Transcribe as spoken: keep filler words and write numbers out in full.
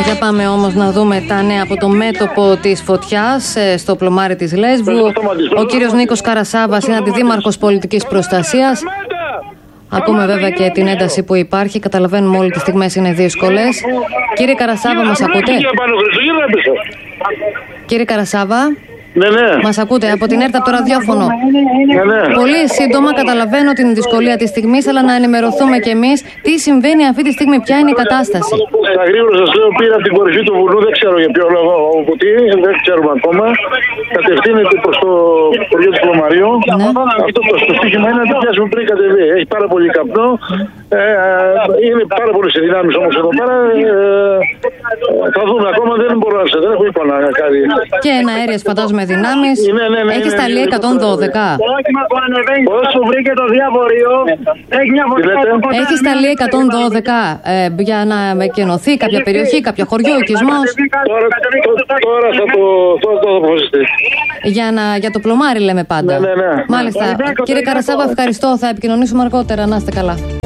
Για πάμε όμως να δούμε τα νέα από το μέτωπο της φωτιάς στο πλωμάρι της Λέσβου. Ο κύριος Νίκος Καρασάβας είναι αντιδήμαρχος πολιτικής προστασίας. Ακούμε βέβαια και την ένταση που υπάρχει. Καταλαβαίνουμε όλοι τις στιγμές είναι δύσκολες. Κύριε Καρασάβα, μας ακούτε? Κύριε Καρασάβα. Ναι, ναι. Μας ακούτε από την ΕΡΤ, από το ραδιόφωνο? Ναι, ναι. Πολύ σύντομα, καταλαβαίνω την δυσκολία της στιγμής, αλλά να ενημερωθούμε κι εμείς τι συμβαίνει αυτή τη στιγμή, ποια είναι η κατάσταση. Στα γρήγορα σας λέω, πήρα την κορυφή του βουνού, δεν ξέρω για ποιο λόγο, από τι, δεν ξέρουμε ακόμα. Κατευθύνεται προς το χωριό του Πλωμαρίου. Ναι. Αυτό το στοίχημα είναι να το πιάσουμε πριν κατεβεί. Έχει πάρα πολύ καπνό. Ε, είναι πάρα πολλές οι δυνάμεις όμως εδώ πέρα. Ε, θα δούμε ακόμα, δεν μπορώ να σε, δεν έχω εικόνα κάτι. Και ένα αέριας φαντάζομαι δυνάμεις. Ναι, ναι, ναι, έχει ναι, σταλεί ναι, ναι, εκατόν δώδεκα. Όσο βρήκε το διάβορειο, έχει μια φωτιά. Έχει σταλεί εκατόν δώδεκα ε, για να εκενωθεί κάποια περιοχή, κάποιο χωριό, οικισμός. Τώρα, τώρα θα το, θα το αποφασιστεί. Για, να, για το πλωμάρι λέμε πάντα. Ναι, ναι, ναι. Μάλιστα. Κύριε Καρασάβα, ευχαριστώ. Θα επικοινωνήσουμε αργότερα. Να είστε καλά.